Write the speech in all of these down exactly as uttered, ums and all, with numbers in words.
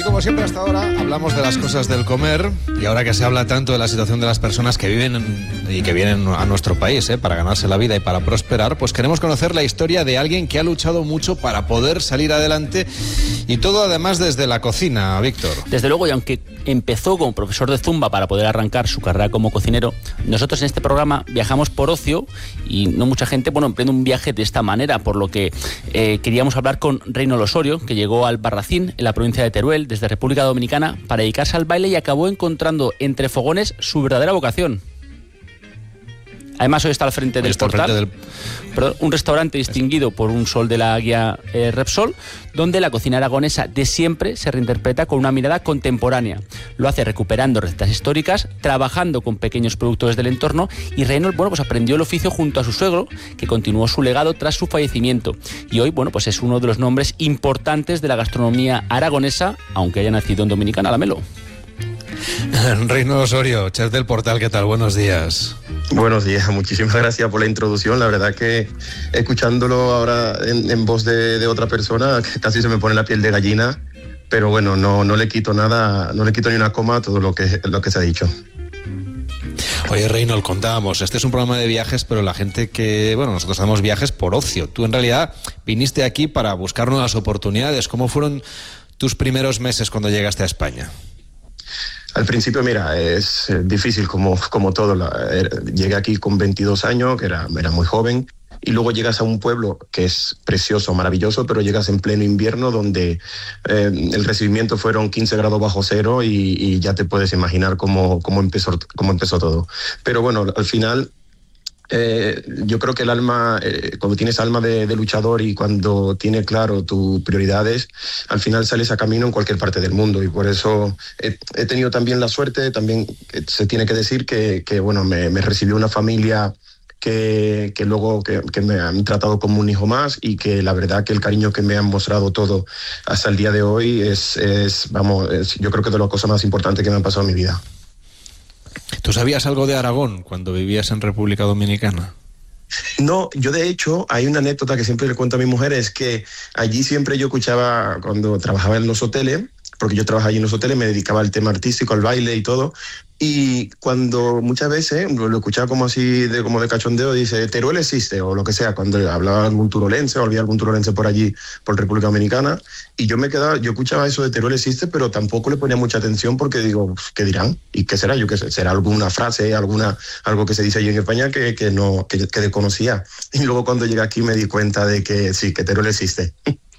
como siempre hasta ahora, hablamos de las cosas del comer, y ahora que se habla tanto de la situación de las personas que viven en, y que vienen a nuestro país ¿eh? para ganarse la vida y para prosperar, pues queremos conocer la historia de alguien que ha luchado mucho para poder salir adelante, y todo además desde la cocina, Víctor. Desde luego, y aunque empezó como profesor de Zumba para poder arrancar su carrera como cocinero, nosotros en este programa viajamos por ocio y no mucha gente, bueno, emprende un viaje de esta manera, por lo que eh, queríamos hablar con Reynold Osorio, que llegó al Barracín, en la provincia de Teruel, desde República Dominicana, para dedicarse al baile y acabó encontrando entre fogones su verdadera vocación. Además, hoy está al frente del Portal, del... Perdón, un restaurante distinguido por un sol de la guía eh, Repsol, donde la cocina aragonesa de siempre se reinterpreta con una mirada contemporánea. Lo hace recuperando recetas históricas, trabajando con pequeños productores del entorno, y Reynold, bueno, pues aprendió el oficio junto a su suegro, que continuó su legado tras su fallecimiento. Y hoy, bueno, pues es uno de los nombres importantes de la gastronomía aragonesa, aunque haya nacido en Dominicana, la Melo. Reynold Osorio, chef del Portal, ¿qué tal? Buenos días. Buenos días, muchísimas gracias por la introducción. La verdad que escuchándolo ahora en, en voz de, de otra persona, casi se me pone la piel de gallina, pero bueno, no, no le quito nada, no le quito ni una coma a todo lo que, lo que se ha dicho. Oye, Reynold, contábamos, este es un programa de viajes, pero la gente que, bueno, nosotros hacemos viajes por ocio. Tú en realidad viniste aquí para buscar nuevas oportunidades. ¿Cómo fueron tus primeros meses cuando llegaste a España? Al principio, mira, es difícil como, como todo. La, llegué aquí con veintidós años, que era, era muy joven, y luego llegas a un pueblo que es precioso, maravilloso, pero llegas en pleno invierno donde eh, el recibimiento fueron quince grados bajo cero y, y ya te puedes imaginar cómo, cómo, empezó, cómo empezó todo. Pero bueno, al final... Eh, yo creo que el alma, eh, cuando tienes alma de, de luchador y cuando tienes claro tus prioridades, al final sales a camino en cualquier parte del mundo, y por eso he, he tenido también la suerte, también se tiene que decir que, que bueno, me, me recibió una familia que, que luego que, que me han tratado como un hijo más, y que la verdad que el cariño que me han mostrado todo hasta el día de hoy es, es vamos, es, yo creo que de las cosas más importantes que me han pasado en mi vida. ¿Tú sabías algo de Aragón cuando vivías en República Dominicana? No, yo de hecho, hay una anécdota que siempre le cuento a mi mujer, es que allí siempre yo escuchaba, cuando trabajaba en los hoteles, porque yo trabajaba allí en los hoteles, me dedicaba al tema artístico, al baile y todo, y cuando muchas veces lo, lo escuchaba como así, de, como de cachondeo, dice, Teruel existe, o lo que sea, cuando hablaba algún turolense, o había algún turolense por allí, por República Dominicana, y yo me quedaba, yo escuchaba eso de Teruel existe, pero tampoco le ponía mucha atención, porque digo, ¿qué dirán? ¿Y qué será? Yo qué sé, será alguna frase, alguna, algo que se dice allí en España que, que no, que, que desconocía. Y luego cuando llegué aquí me di cuenta de que sí, que Teruel existe.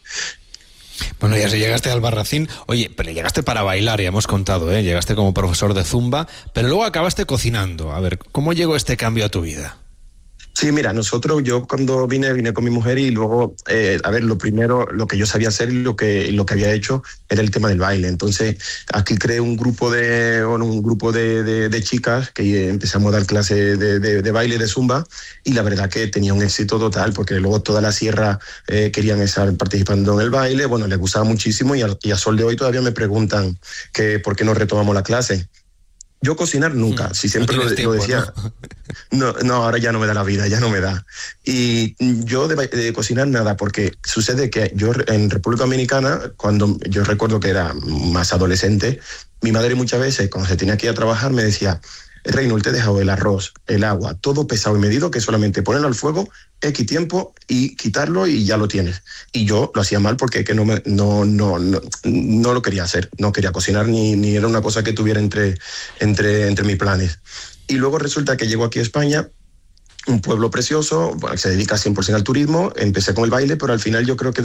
Bueno, ya si llegaste al Barracín, oye, pero llegaste para bailar, ya hemos contado, ¿eh? Llegaste como profesor de Zumba, pero luego acabaste cocinando. A ver, ¿cómo llegó este cambio a tu vida? Sí, mira, nosotros, yo cuando vine, vine con mi mujer y luego, eh, a ver, lo primero, lo que yo sabía hacer y lo que, lo que había hecho era el tema del baile. Entonces, aquí creé un grupo de, bueno, un grupo de, de, de chicas que empezamos a dar clases de, de, de baile, de Zumba, y la verdad que tenía un éxito total, porque luego toda la sierra eh, querían estar participando en el baile. Bueno, les gustaba muchísimo, y a, y a sol de hoy todavía me preguntan que por qué no retomamos la clase. Yo cocinar nunca, si siempre no lo, tiempo, lo decía. ¿no? no, no, ahora ya no me da la vida, ya no me da. Y yo de, de cocinar nada, porque sucede que yo en República Dominicana, cuando yo recuerdo que era más adolescente, mi madre muchas veces, cuando se tenía que ir a trabajar, me decía, Reynold, te he dejado el arroz, el agua, todo pesado y medido, que solamente ponerlo al fuego, X tiempo y quitarlo y ya lo tienes. Y yo lo hacía mal porque que no, me, no, no, no, no lo quería hacer, no quería cocinar, ni, ni era una cosa que tuviera entre, entre, entre mis planes. Y luego resulta que llego aquí a España, un pueblo precioso, bueno, que se dedica cien por ciento al turismo, empecé con el baile, pero al final yo creo que